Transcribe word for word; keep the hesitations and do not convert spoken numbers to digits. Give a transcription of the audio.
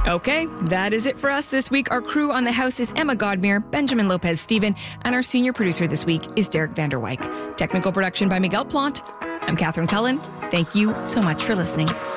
Okay, that is it for us this week. Our crew on the house is Emma Godmere, Benjamin Lopez-Steven, and our senior producer this week is Derek Vanderwyk. Technical production by Miguel Plant. I'm Catherine Cullen. Thank you so much for listening.